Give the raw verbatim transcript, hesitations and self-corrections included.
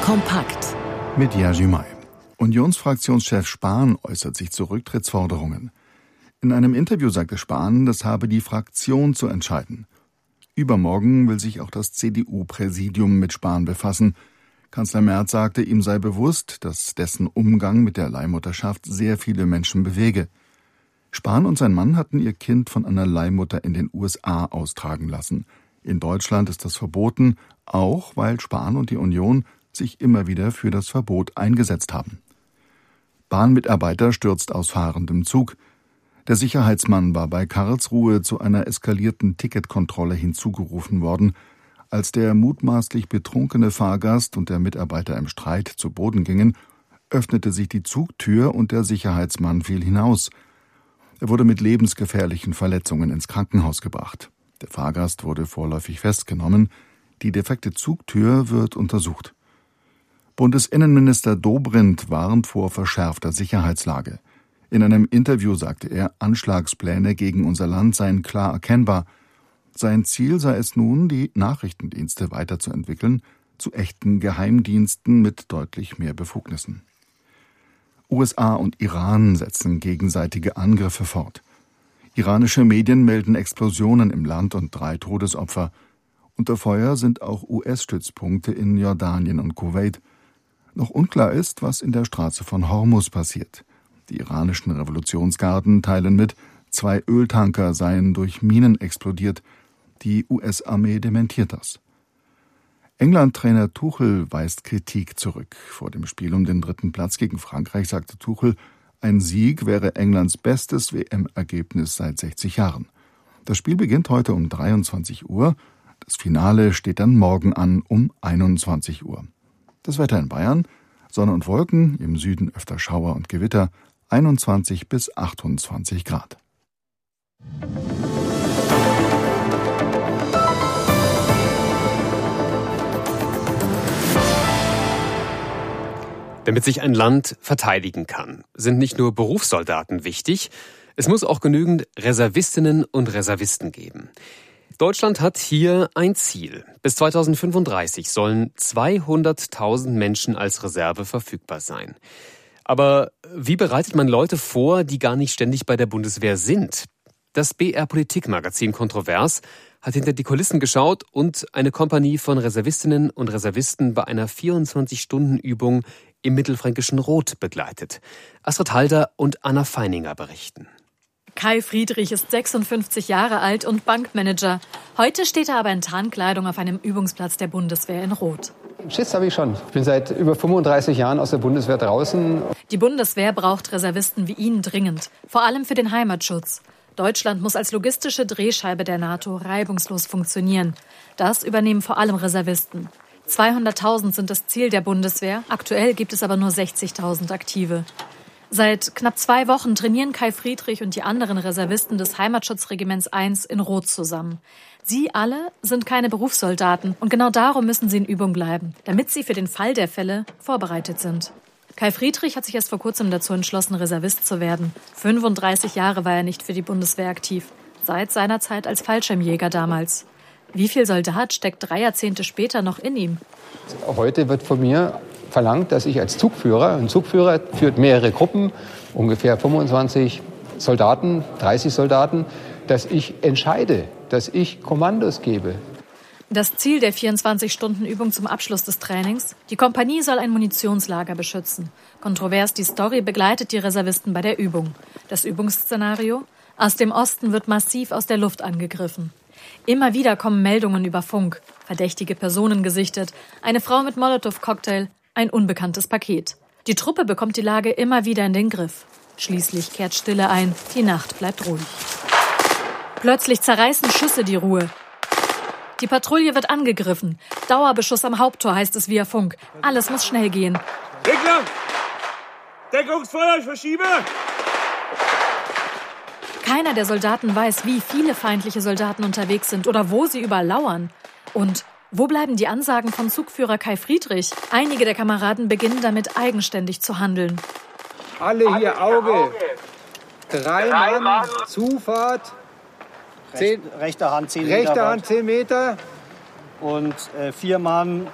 Kompakt mit Jerzy May. Unionsfraktionschef Spahn äußert sich zu Rücktrittsforderungen. In einem Interview sagte Spahn, das habe die Fraktion zu entscheiden. Übermorgen will sich auch das C D U-Präsidium mit Spahn befassen. Kanzler Merz sagte, ihm sei bewusst, dass dessen Umgang mit der Leihmutterschaft sehr viele Menschen bewege. Spahn und sein Mann hatten ihr Kind von einer Leihmutter in den U S A austragen lassen. In Deutschland ist das verboten, auch weil Spahn und die Union sich immer wieder für das Verbot eingesetzt haben. Bahnmitarbeiter stürzt aus fahrendem Zug. Der Sicherheitsmann war bei Karlsruhe zu einer eskalierten Ticketkontrolle hinzugerufen worden. Als der mutmaßlich betrunkene Fahrgast und der Mitarbeiter im Streit zu Boden gingen, öffnete sich die Zugtür und der Sicherheitsmann fiel hinaus. Er wurde mit lebensgefährlichen Verletzungen ins Krankenhaus gebracht. Der Fahrgast wurde vorläufig festgenommen. Die defekte Zugtür wird untersucht. Bundesinnenminister Dobrindt warnt vor verschärfter Sicherheitslage. In einem Interview sagte er, Anschlagspläne gegen unser Land seien klar erkennbar. Sein Ziel sei es nun, die Nachrichtendienste weiterzuentwickeln, zu echten Geheimdiensten mit deutlich mehr Befugnissen. U S A und Iran setzen gegenseitige Angriffe fort. Iranische Medien melden Explosionen im Land und drei Todesopfer. Unter Feuer sind auch U S-Stützpunkte in Jordanien und Kuwait. Noch unklar ist, was in der Straße von Hormuz passiert. Die iranischen Revolutionsgarden teilen mit, zwei Öltanker seien durch Minen explodiert. Die U S-Armee dementiert das. England-Trainer Tuchel weist Kritik zurück. Vor dem Spiel um den dritten Platz gegen Frankreich sagte Tuchel, ein Sieg wäre Englands bestes W M-Ergebnis seit sechzig Jahren. Das Spiel beginnt heute um dreiundzwanzig Uhr. Das Finale steht dann morgen an um einundzwanzig Uhr. Das Wetter in Bayern: Sonne und Wolken, im Süden öfter Schauer und Gewitter, einundzwanzig bis achtundzwanzig Grad. Damit sich ein Land verteidigen kann, sind nicht nur Berufssoldaten wichtig, es muss auch genügend Reservistinnen und Reservisten geben. Deutschland hat hier ein Ziel. Bis zweitausendfünfunddreißig sollen zweihunderttausend Menschen als Reserve verfügbar sein. Aber wie bereitet man Leute vor, die gar nicht ständig bei der Bundeswehr sind? Das B R-Politik-Magazin Kontrovers hat hinter die Kulissen geschaut und eine Kompanie von Reservistinnen und Reservisten bei einer vierundzwanzig-Stunden-Übung im mittelfränkischen Roth begleitet. Astrid Halder und Anna Feininger berichten. Kai Friedrich ist sechsundfünfzig Jahre alt und Bankmanager. Heute steht er aber in Tarnkleidung auf einem Übungsplatz der Bundeswehr in Roth. Schiss habe ich schon. Ich bin seit über fünfunddreißig Jahren aus der Bundeswehr draußen. Die Bundeswehr braucht Reservisten wie ihn dringend, vor allem für den Heimatschutz. Deutschland muss als logistische Drehscheibe der NATO reibungslos funktionieren. Das übernehmen vor allem Reservisten. zweihunderttausend sind das Ziel der Bundeswehr, aktuell gibt es aber nur sechzigtausend Aktive. Seit knapp zwei Wochen trainieren Kai Friedrich und die anderen Reservisten des Heimatschutzregiments eins in Roth zusammen. Sie alle sind keine Berufssoldaten und genau darum müssen sie in Übung bleiben, damit sie für den Fall der Fälle vorbereitet sind. Kai Friedrich hat sich erst vor kurzem dazu entschlossen, Reservist zu werden. fünfunddreißig Jahre war er nicht für die Bundeswehr aktiv, seit seiner Zeit als Fallschirmjäger damals. Wie viel Soldat steckt drei Jahrzehnte später noch in ihm? Heute wird von mir verlangt, dass ich als Zugführer, ein Zugführer führt mehrere Gruppen, ungefähr fünfundzwanzig Soldaten, dreißig Soldaten, dass ich entscheide, dass ich Kommandos gebe. Das Ziel der vierundzwanzig-Stunden-Übung zum Abschluss des Trainings: Die Kompanie soll ein Munitionslager beschützen. Kontrovers die Story begleitet die Reservisten bei der Übung. Das Übungsszenario: Aus dem Osten wird massiv aus der Luft angegriffen. Immer wieder kommen Meldungen über Funk, verdächtige Personen gesichtet, eine Frau mit Molotow-Cocktail, ein unbekanntes Paket. Die Truppe bekommt die Lage immer wieder in den Griff. Schließlich kehrt Stille ein, die Nacht bleibt ruhig. Plötzlich zerreißen Schüsse die Ruhe. Die Patrouille wird angegriffen. Dauerbeschuss am Haupttor, heißt es via Funk. Alles muss schnell gehen. Deckung! Deckungsfeuer, ich verschiebe! Keiner der Soldaten weiß, wie viele feindliche Soldaten unterwegs sind oder wo sie überlauern. Und wo bleiben die Ansagen von Zugführer Kai Friedrich? Einige der Kameraden beginnen damit, eigenständig zu handeln. Alle hier Auge. Drei Mann, Zufahrt. Zehn, rechte Hand zehn Meter. Rechte Hand zehn Meter. Und äh, vier Mann